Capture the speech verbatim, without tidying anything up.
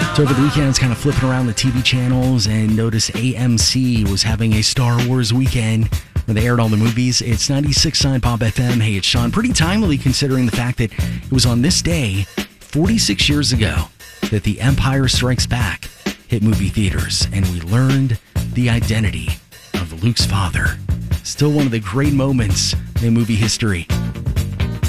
So over the weekend, I was kind of flipping around the T V channels and noticed A M C was having a Star Wars weekend where they aired all the movies. It's ninety-six point nine Pop F M. Hey, it's Sean. Pretty timely considering the fact that it was on this day, forty-six years ago, that The Empire Strikes Back hit movie theaters, and we learned the identity of Luke's father. Still one of the great moments in movie history.